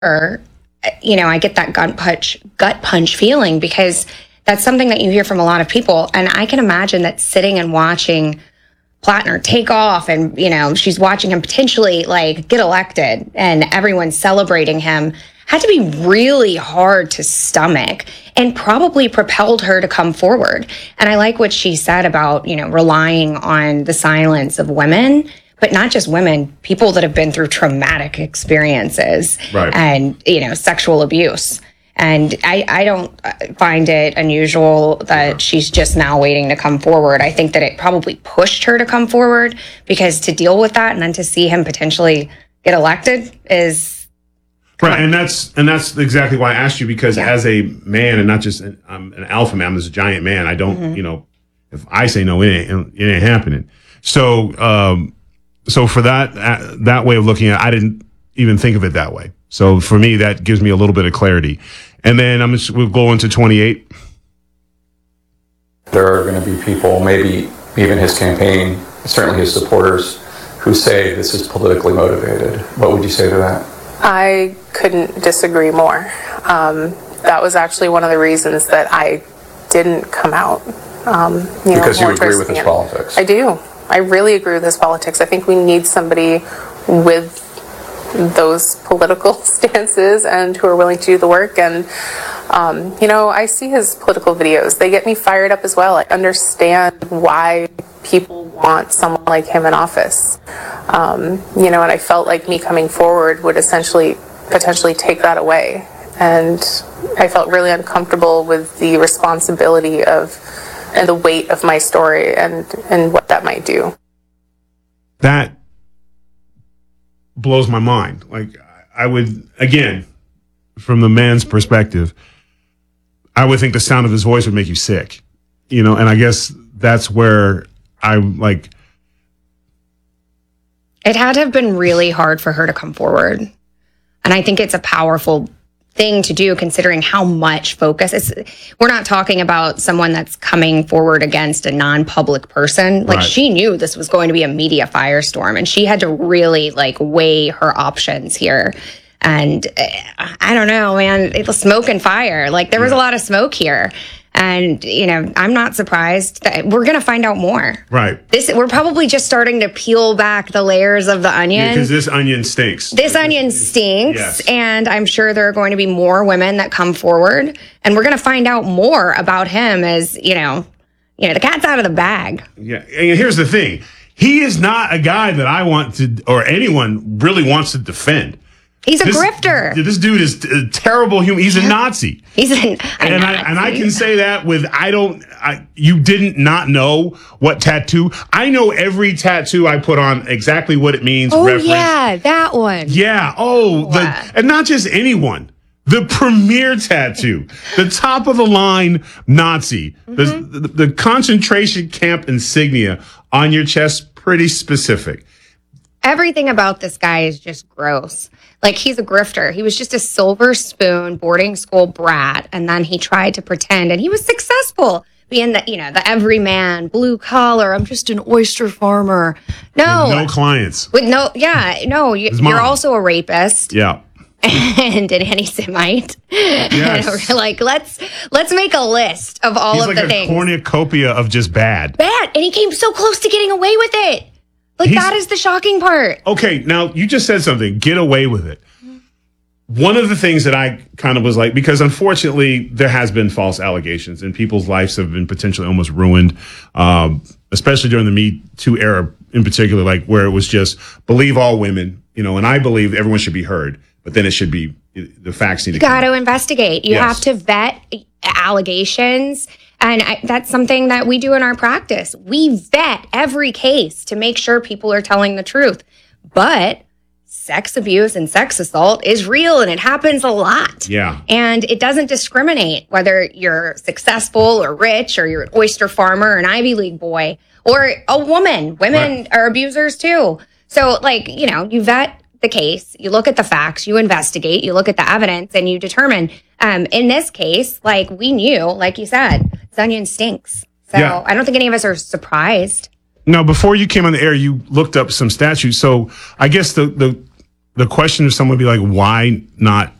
her, I get that gut punch feeling, because that's something that you hear from a lot of people. And I can imagine that sitting and watching Plattner take off, and, she's watching him potentially get elected, and everyone's celebrating him, had to be really hard to stomach, and probably propelled her to come forward. And I like what she said about, relying on the silence of women, but not just women, people that have been through traumatic experiences, right, and, sexual abuse. And I don't find it unusual that she's just now waiting to come forward. I think that it probably pushed her to come forward, because to deal with that and then to see him potentially get elected is... Right, and that's exactly why I asked you, because as a man, and not just an alpha man, I'm this giant man. I don't, if I say no, it ain't happening. So for that way of looking at it, I didn't even think of it that way. So for me, that gives me a little bit of clarity. And then we'll go into 28. There are going to be people, maybe even his campaign, certainly his supporters, who say this is politically motivated. What would you say to that? I couldn't disagree more. That was actually one of the reasons that I didn't come out. Because you agree with his politics. I do. I really agree with his politics. I think we need somebody with those political stances and who are willing to do the work. And, I see his political videos. They get me fired up as well. I understand why people want someone like him in office. And I felt like me coming forward would potentially take that away. And I felt really uncomfortable with the responsibility and the weight of my story and what that might do. That blows my mind. I would, again, from the man's perspective, I would think the sound of his voice would make you sick, and I guess that's where I'm like. It had to have been really hard for her to come forward. And I think it's a powerful thing to do, considering how much focus we're not talking about someone that's coming forward against a non-public person. Right. She knew this was going to be a media firestorm, and she had to really weigh her options here. And I don't know, man, it was smoke and fire. There was a lot of smoke here. And, I'm not surprised that we're going to find out more. Right. We're probably just starting to peel back the layers of the onion. Because this onion stinks. This onion stinks. Yes. And I'm sure there are going to be more women that come forward. And we're going to find out more about him as, the cat's out of the bag. Yeah. And here's the thing. He is not a guy that I want to, or anyone really wants to defend. He's a grifter. This dude is a terrible human. He's a Nazi. He's a Nazi. And I can say that with, you didn't not know what tattoo. I know every tattoo I put on exactly what it means. Oh, reference. Yeah, that one. Yeah. Oh, wow. And not just anyone. The premier tattoo, the top of the line Nazi, the concentration camp insignia on your chest, pretty specific. Everything about this guy is just gross. He's a grifter. He was just a silver spoon boarding school brat, and then he tried to pretend, and he was successful being the everyman, blue collar. I'm just an oyster farmer. No, with no clients. You're also a rapist. Yeah. And an anti-Semite. Yes. And we're let's make a list of all of the things. He's like a cornucopia of just bad. Bad, and he came so close to getting away with it. That is the shocking part. Okay, now you just said something. Get away with it. One of the things that I kind of was because unfortunately there has been false allegations and people's lives have been potentially almost ruined, especially during the Me Too era in particular, where it was just believe all women, and I believe everyone should be heard, but then it should be the facts need to come out. You got to investigate. You have to vet allegations. And that's something that we do in our practice. We vet every case to make sure people are telling the truth. But sex abuse and sex assault is real, and it happens a lot. Yeah. And it doesn't discriminate whether you're successful or rich, or you're an oyster farmer or an Ivy League boy or a woman. Women are abusers too. So, you vet the case, you look at the facts, you investigate, you look at the evidence, and you determine. In this case, we knew, like you said, this onion stinks. So I don't think any of us are surprised. Now, before you came on the air, you looked up some statutes. So I guess the the question of someone would be like, why not